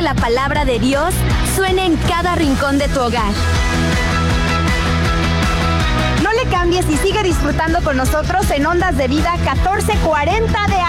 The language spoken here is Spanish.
la palabra de Dios suene en cada rincón de tu hogar. No le cambies y sigue disfrutando con nosotros en Ondas de Vida 1440 de